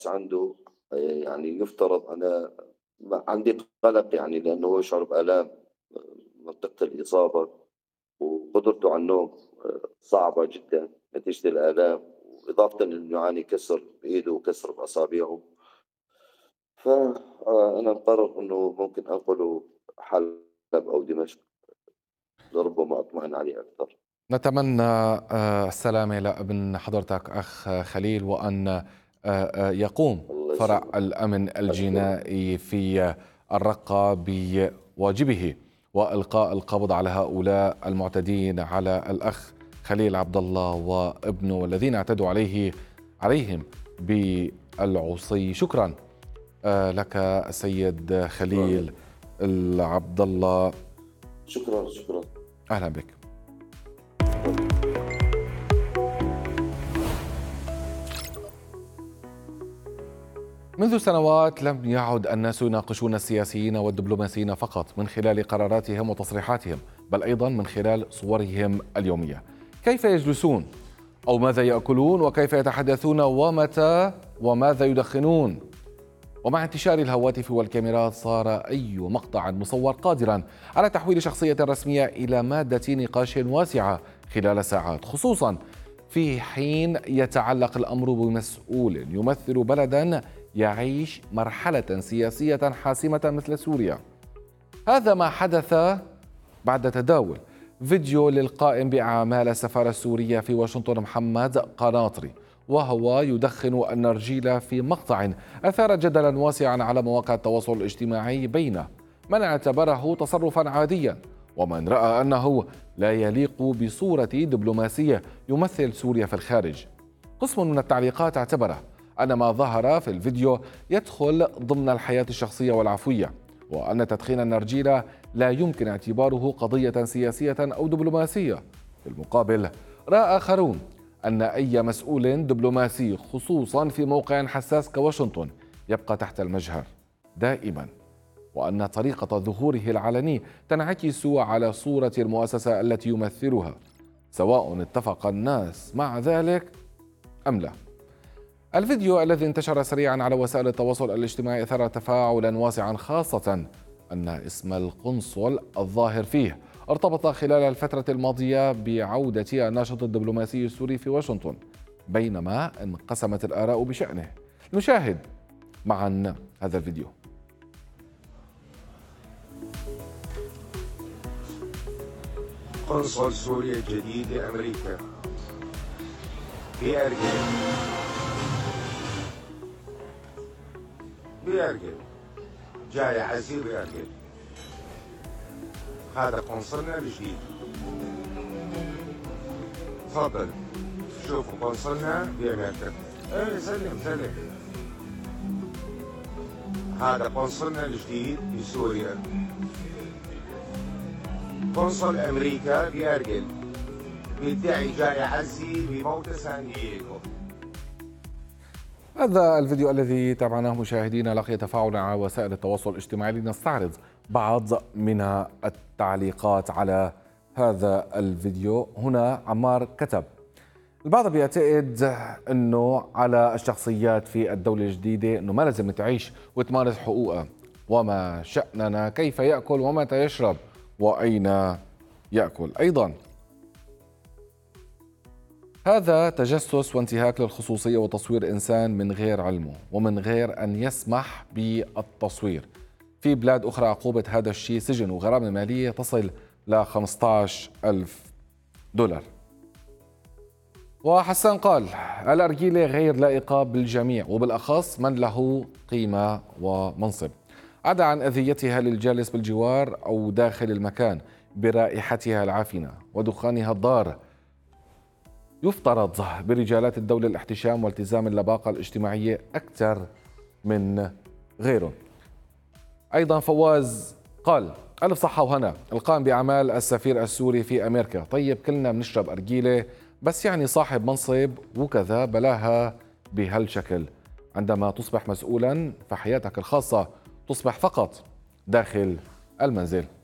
عنده يعني يفترض أنا عندي قلق يعني لأنه هو يشعر بآلام منطقة الإصابة، وقدرته على النوم صعبة جدًا نتيجة الآلام، وإضافةً إنه يعاني كسر بإيده وكسر بأصابعه. ف أنا مقرر إنه ممكن أنقله حلب أو دمشق لربما أطمئن عليه أكثر. نتمنى السلامة لابن حضرتك أخ خليل، وأن يقوم الله فرع يسلمك. الأمن أشكرك. الجنائي في الرقة بواجبه وإلقاء القبض على هؤلاء المعتدين على الأخ خليل عبد الله وابنه والذين اعتدوا عليهم بالعصي. شكرا لك السيد شكرًا خليل لك. عبد الله. شكرًا، شكرًا. أهلا بك. شكرًا لك. منذ سنوات لم يعد الناس يناقشون السياسيين والدبلوماسيين فقط من خلال قراراتهم وتصريحاتهم، بل أيضا من خلال صورهم اليومية. كيف يجلسون؟ أو ماذا يأكلون؟ وكيف يتحدثون؟ ومتى؟ وماذا يدخنون؟ ومع انتشار الهواتف والكاميرات صار أي مقطع مصور قادرا على تحويل شخصية رسمية إلى مادة نقاش واسعة خلال ساعات، خصوصا في حين يتعلق الأمر بمسؤول يمثل بلدا يعيش مرحلة سياسية حاسمة مثل سوريا. هذا ما حدث بعد تداول فيديو للقائم بأعمال السفارة السورية في واشنطن محمد قناطري وهو يدخن النرجيلة في مقطع أثار جدلا واسعا على مواقع التواصل الاجتماعي بين من اعتبره تصرفا عاديا ومن رأى أنه لا يليق بصورة دبلوماسية يمثل سوريا في الخارج. قسم من التعليقات اعتبره أن ما ظهر في الفيديو يدخل ضمن الحياة الشخصية والعفوية، وأن تدخين النرجيلة لا يمكن اعتباره قضية سياسية أو دبلوماسية. في المقابل رأى آخرون أن أي مسؤول دبلوماسي خصوصا في موقع حساس كواشنطن يبقى تحت المجهر دائما، وأن طريقة ظهوره العلني تنعكس على صورة المؤسسة التي يمثلها، سواء اتفق الناس مع ذلك أم لا. الفيديو الذي انتشر سريعا على وسائل التواصل الاجتماعي أثار تفاعلا واسعا، خاصة أن اسم القنصل الظاهر فيه ارتبط خلال الفترة الماضية بعودة الناشط الدبلوماسي السوري في واشنطن، بينما انقسمت الآراء بشأنه. نشاهد معا هذا الفيديو. قنصل سوريا الجديد لأمريكا بأرجل جاي عزيز بأرجل. هذا قنصلنا الجديد. تفضل شوفوا قنصلنا بأمريكا. ايه سلم سلم. هذا قنصلنا الجديد بسوريا، قنصل أمريكا بأرجل، بيدعي جاي يعزي بموت سان دييغو. هذا الفيديو الذي تابعناه مشاهدينا لقي تفاعلا على وسائل التواصل الاجتماعي. لنستعرض بعض من التعليقات على هذا الفيديو. هنا عمار كتب: البعض بيعتقد انه على الشخصيات في الدولة الجديدة انه ما لازم تعيش وتمارس حقوقها، وما شأننا كيف يأكل ومتى يشرب وأين يأكل. أيضا هذا تجسس وانتهاك للخصوصية وتصوير إنسان من غير علمه ومن غير أن يسمح بالتصوير. في بلاد أخرى عقوبة هذا الشيء سجن وغرامة مالية تصل ل 15,000 دولار. وحسان قال: الأرجيلة غير لائقة بالجميع وبالأخص من له قيمة ومنصب، عدا عن أذيتها للجالس بالجوار أو داخل المكان برائحتها العافنة ودخانها الضار. يفترض برجالات الدولة الاحتشام والتزام اللباقة الاجتماعية أكثر من غيره. أيضا فواز قال: ألف صحة وهنا القائم بأعمال السفير السوري في أمريكا. طيب كلنا بنشرب أرجيلة، بس يعني صاحب منصب وكذا بلاها بهالشكل. عندما تصبح مسؤولا فحياتك الخاصة تصبح فقط داخل المنزل.